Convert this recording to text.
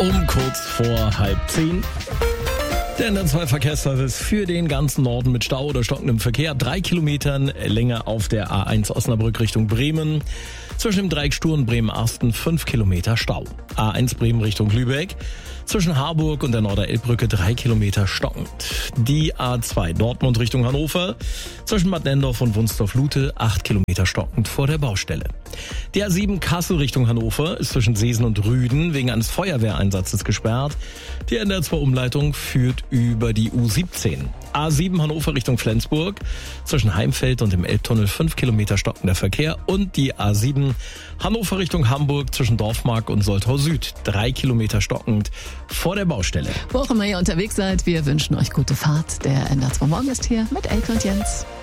Um kurz vor 9:30. Der NDR2 Verkehrsservice für den ganzen Norden mit Stau oder stockendem Verkehr. 3 Kilometern Länge auf der A1 Osnabrück Richtung Bremen. Zwischen dem Dreieck Stur Bremen-Arsten 5 Kilometer Stau. A1 Bremen Richtung Lübeck. Zwischen Harburg und der Norder-Elb-Brücke 3 Kilometer stockend. Die A2 Dortmund Richtung Hannover. Zwischen Bad Nendorf und Wunstorf-Lute 8 Kilometer stockend vor der Baustelle. Die A7 Kassel Richtung Hannover ist zwischen Seesen und Rüden wegen eines Feuerwehreinsatzes gesperrt. Die NDR2 Umleitung führt über die U17. A7 Hannover Richtung Flensburg. Zwischen Heimfeld und dem Elbtunnel 5 Kilometer stockender Verkehr. Und die A7 Hannover Richtung Hamburg zwischen Dorfmark und Soltau Süd 3 Kilometer stockend vor der Baustelle. Wo auch immer ihr unterwegs seid, wir wünschen euch gute Fahrt. Der NDR2 Morgen ist hier mit Elke und Jens.